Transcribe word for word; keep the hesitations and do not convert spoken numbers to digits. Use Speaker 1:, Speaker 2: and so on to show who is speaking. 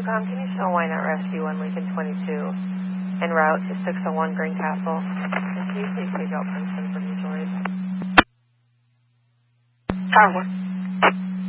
Speaker 1: Newcom, can you show why not rescue one Lincoln twenty-two en route to six oh one Greencastle? And can you please take out Princeton for mutual aid?
Speaker 2: Tower one.